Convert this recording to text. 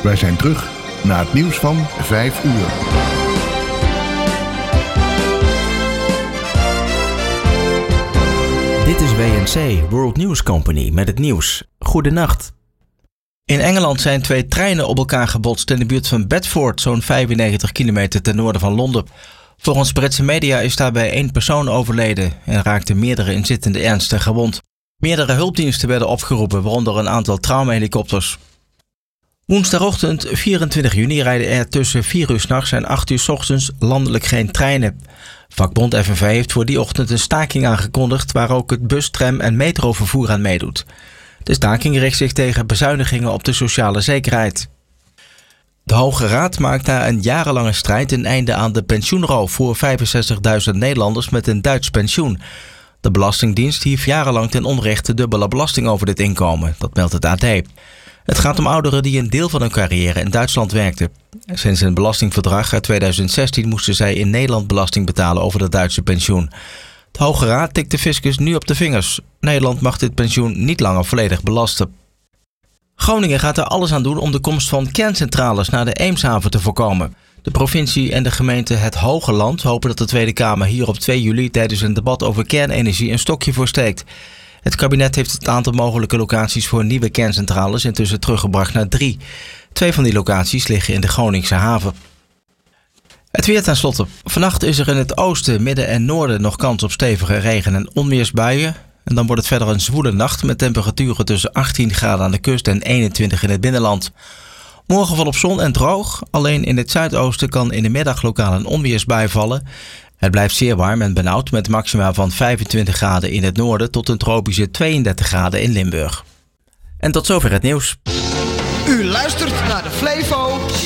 Wij zijn terug na het nieuws van 5 uur. Dit is WNC, World News Company, met het nieuws. Goedenacht. In Engeland zijn 2 treinen op elkaar gebotst in de buurt van Bedford, zo'n 95 kilometer ten noorden van Londen. Volgens Britse media is daarbij 1 persoon overleden en raakten meerdere inzittenden ernstig gewond. Meerdere hulpdiensten werden opgeroepen, waaronder een aantal traumahelikopters. Woensdagochtend 24 juni rijden er tussen 4 uur 's nachts en 8 uur 's ochtends landelijk geen treinen. Vakbond FNV heeft voor die ochtend een staking aangekondigd waar ook het bus-, tram- en metrovervoer aan meedoet. De staking richt zich tegen bezuinigingen op de sociale zekerheid. De Hoge Raad maakt na een jarenlange strijd een einde aan de pensioenroof voor 65.000 Nederlanders met een Duits pensioen. De Belastingdienst hief jarenlang ten onrechte dubbele belasting over dit inkomen, dat meldt het AD. Het gaat om ouderen die een deel van hun carrière in Duitsland werkten. Sinds een belastingverdrag uit 2016 moesten zij in Nederland belasting betalen over het Duitse pensioen. De Hoge Raad tikt de fiscus nu op de vingers. Nederland mag dit pensioen niet langer volledig belasten. Groningen gaat er alles aan doen om de komst van kerncentrales naar de Eemshaven te voorkomen. De provincie en de gemeente Het Hoge Land hopen dat de Tweede Kamer hier op 2 juli tijdens een debat over kernenergie een stokje voor steekt. Het kabinet heeft het aantal mogelijke locaties voor nieuwe kerncentrales intussen teruggebracht naar 3. 2 van die locaties liggen in de Groningse haven. Het weer ten slotte. Vannacht is er in het oosten, midden en noorden nog kans op stevige regen- en onweersbuien. En dan wordt het verder een zwoele nacht met temperaturen tussen 18 graden aan de kust en 21 in het binnenland. Morgen volop zon en droog. Alleen in het zuidoosten kan in de middag lokaal een onweersbui vallen. Het blijft zeer warm en benauwd met maxima van 25 graden in het noorden tot een tropische 32 graden in Limburg. En tot zover het nieuws. U luistert naar de Flevo